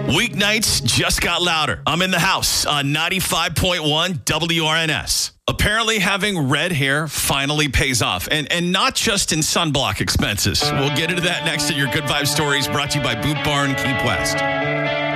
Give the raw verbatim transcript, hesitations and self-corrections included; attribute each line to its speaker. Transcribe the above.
Speaker 1: Weeknights just got louder. I'm in the house on ninety-five point one W R N S. Apparently having red hair finally pays off, and, and not just in sunblock expenses. We'll get into that next at your Good Vibe Stories, brought to you by Boot Barn Keep West.